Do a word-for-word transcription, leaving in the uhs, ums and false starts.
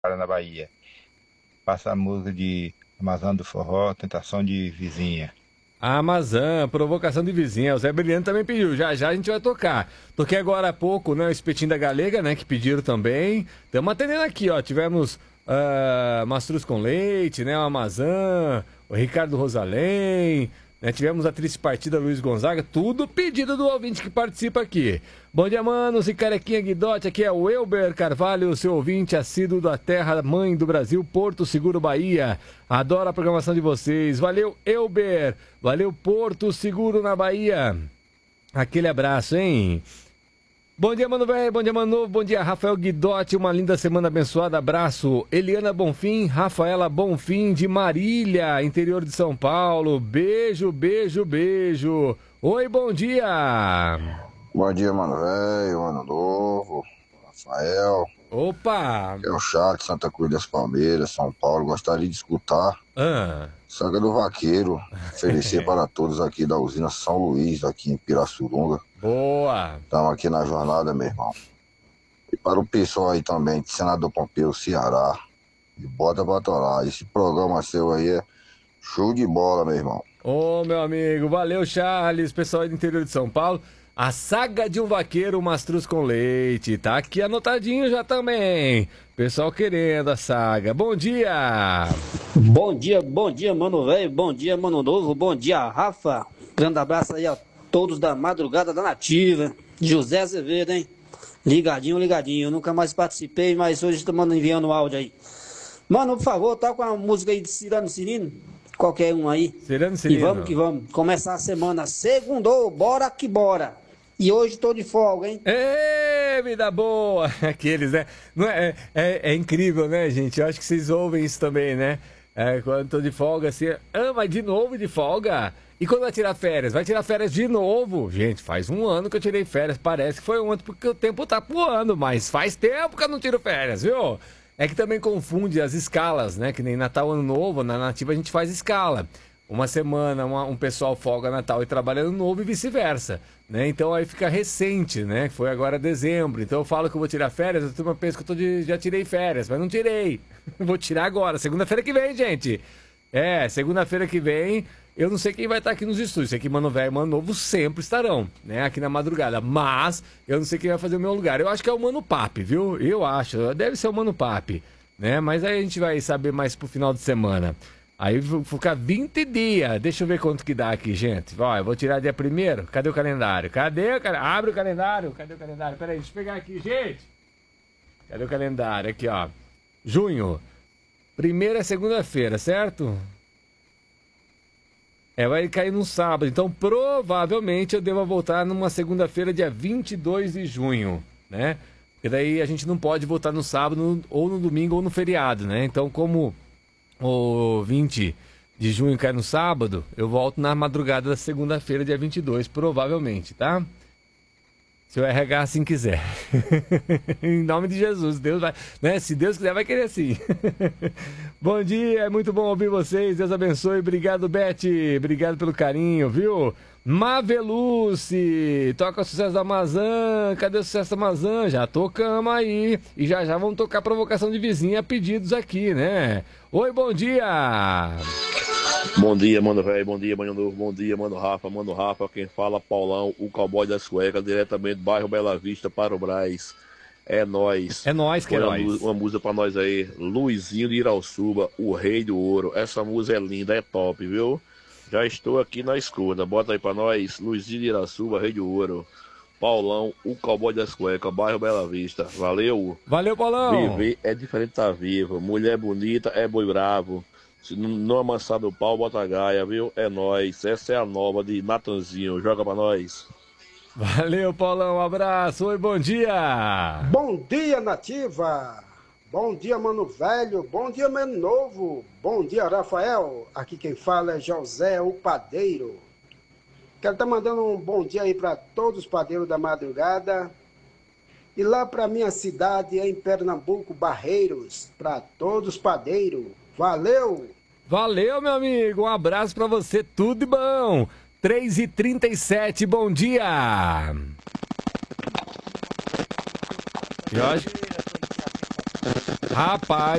na Bahia. Passa a música de Amazon do Forró, Tentação de Vizinha. A Amazã, provocação de vizinha. O Zé Brilhante também pediu. Já já a gente vai tocar. Toquei agora há pouco, né? O Espetinho da Galega, né? Que pediram também. Estamos atendendo aqui, ó. Tivemos uh, Mastruz com Leite, né? O Amazã, o Ricardo Rosalém. Né? Tivemos a triste partida Luiz Gonzaga. Tudo pedido do ouvinte que participa aqui. Bom dia, manos e carequinha Guidote. Aqui é o Elber Carvalho, seu ouvinte assíduo da terra mãe do Brasil, Porto Seguro, Bahia. Adoro a programação de vocês. Valeu, Elber. Valeu, Porto Seguro na Bahia. Aquele abraço, hein? Bom dia, mano velho. Bom dia, mano novo. Bom dia, Rafael Guidote. Uma linda semana abençoada. Abraço. Eliana Bonfim, Rafaela Bonfim, de Marília, interior de São Paulo. Beijo, beijo, beijo. Oi, bom dia. Bom dia, mano velho, mano novo, Rafael. Opa! É o Chato, Santa Cruz das Palmeiras, São Paulo. Gostaria de escutar Ah. Saga do Vaqueiro. Oferecer para todos aqui da usina São Luís, aqui em Pirassununga. Boa! Estamos aqui na jornada, meu irmão. E para o pessoal aí também, de Senador Pompeu, Ceará. E bota pra torar. Esse programa seu aí é show de bola, meu irmão. Ô, meu amigo, valeu, Charles, pessoal aí do interior de São Paulo. A Saga de um Vaqueiro, Mastruz com Leite. Tá aqui anotadinho já também. Pessoal querendo a saga. Bom dia! Bom dia, bom dia, mano velho. Bom dia, mano novo. Bom dia, Rafa. Grande abraço aí a todos da madrugada da Nativa. José Azevedo, hein? Ligadinho, ligadinho. Eu nunca mais participei, mas hoje estamos enviando áudio aí. Mano, por favor, tá com a música aí de Cirano Cirino? Qualquer um aí. Cirano Cirino. E vamos que vamos. Começar a semana. Segundou, bora que bora. E hoje tô de folga, hein? Ê, vida boa! Aqueles, né? Não é, é, é incrível, né, gente? Eu acho que vocês ouvem isso também, né? É, quando tô de folga, assim... Ah, mas de novo de folga? E quando vai tirar férias? Vai tirar férias de novo? Gente, faz um ano que eu tirei férias. Parece que foi ontem, porque o tempo tá voando. Mas faz tempo que eu não tiro férias, viu? É que também confunde as escalas, né? Que nem Natal, Ano Novo, na Nativa a gente faz escala. Uma semana uma, um pessoal folga Natal e trabalha Ano Novo e vice-versa, né? Então aí fica recente, né? Foi agora dezembro. Então eu falo que eu vou tirar férias, eu tenho uma pensa que eu tô de, já tirei férias, mas não tirei. Vou tirar agora, segunda-feira que vem, gente. É, segunda-feira que vem, eu não sei quem vai estar aqui nos estúdios. Sei que Mano Velho e Mano Novo sempre estarão, né? Aqui na madrugada. Mas eu não sei quem vai fazer o meu lugar. Eu acho que é o Mano Pape, viu? Eu acho. Deve ser o Mano Pape, né? Mas aí a gente vai saber mais pro final de semana. Aí vou ficar vinte dias. Deixa eu ver quanto que dá aqui, gente. Ó, eu vou tirar dia primeiro. Cadê o calendário? Cadê o calendário? Abre o calendário. Cadê o calendário? Pera aí, deixa eu pegar aqui, gente. Cadê o calendário? Aqui, ó. Junho. Primeira é segunda-feira, certo? É, vai cair no sábado. Então, provavelmente, eu devo voltar numa segunda-feira, dia vinte e dois de junho, né? Porque daí a gente não pode voltar no sábado, ou no domingo, ou no feriado, né? Então, como o vinte de junho cai no sábado, eu volto na madrugada da segunda-feira, dia vinte e dois, provavelmente, tá? Se o R H assim quiser. Em nome de Jesus, Deus vai, né? Se Deus quiser, vai querer assim. Bom dia, é muito bom ouvir vocês. Deus abençoe. Obrigado, Beth. Obrigado pelo carinho, viu? Maveluce, toca o sucesso da Amazã. Cadê o sucesso da Amazã? Já tocamos aí. E já já vamos tocar provocação de vizinha, pedidos aqui, né? Oi, bom dia! Bom dia, mano velho, bom dia, mano novo, bom dia, mano Rafa, mano Rafa, quem fala Paulão, o cowboy das cuecas, diretamente do bairro Bela Vista, para o Brás. É nóis. É nóis que é Põe nóis. uma música pra nós aí, Luizinho de Irauçuba, o Rei do Ouro. Essa música é linda, é top, viu? Já estou aqui na escuta, bota aí pra nós, Luizinho de Irauçuba, Rei do Ouro. Paulão, o cowboy das cuecas, bairro Bela Vista. Valeu. Valeu, Paulão. Viver é diferente de estar vivo. Mulher bonita é boi bravo. Se não amansar do pau, bota a gaia, viu? É nóis. Essa é a nova de Natanzinho. Joga pra nós. Valeu, Paulão. Um abraço. Oi, bom dia. Bom dia, Nativa. Bom dia, mano velho. Bom dia, mano novo. Bom dia, Rafael. Aqui quem fala é José, o padeiro. Quero estar mandando um bom dia aí para todos os padeiros da madrugada. E lá para minha cidade, em Pernambuco, Barreiros, para todos os padeiros. Valeu! Valeu, meu amigo. Um abraço pra você. Tudo de bom. três e trinta e sete. Bom dia. Jorge? Rapaz.